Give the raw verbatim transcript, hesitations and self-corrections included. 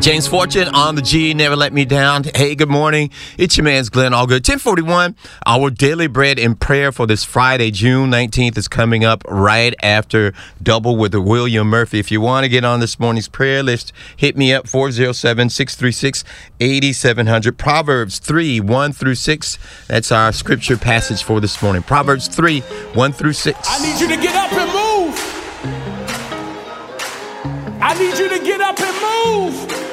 James Fortune on the G, Never Let Me Down. Hey, good morning. It's your man's Glenn Allgood. ten forty-one, our daily bread and prayer for this Friday, June nineteenth, is coming up right after Double with William Murphy. If you want to get on this morning's prayer list, hit me up, four oh seven, six three six, eight seven zero zero. Proverbs three, one through six. That's our scripture passage for this morning. Proverbs three, one through six. I need you to get up and move. I need you to get up and move.